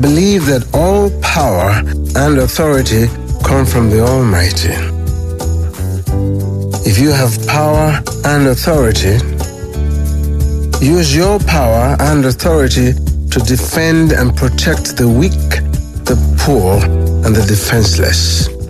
Believe that all power and authority come from the Almighty. If you have power and authority, use your power and authority to defend and protect the weak, the poor, and the defenseless.